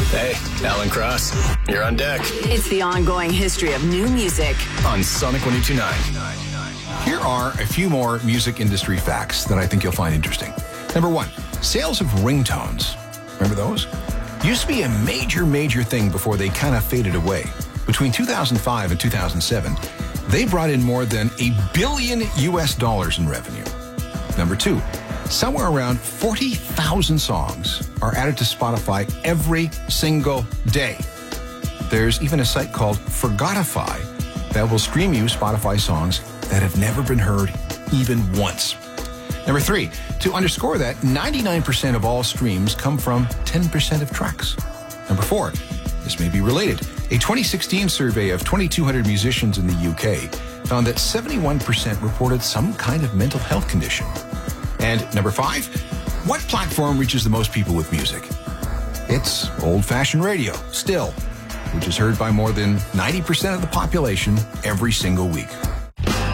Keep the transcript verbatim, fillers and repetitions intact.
Hey, Alan Cross, you're on deck. It's the ongoing history of new music on Sonic one oh two point nine. Here are a few more music industry facts that I think you'll find interesting. Number one, sales of ringtones. Remember those? Used to be a major, major thing before they kind of faded away. Between two thousand five and two thousand seven, they brought in more than a billion U S dollars in revenue. Number two, somewhere around forty thousand songs are added to Spotify every single day. There's even a site called Forgotify that will stream you Spotify songs that have never been heard even once. Number three, to underscore that, ninety-nine percent of all streams come from ten percent of tracks. Number four, this may be related. A twenty sixteen survey of twenty-two hundred musicians in the U K found that seventy-one percent reported some kind of mental health condition. And number five, what platform reaches the most people with music? It's old-fashioned radio, still, which is heard by more than ninety percent of the population every single week.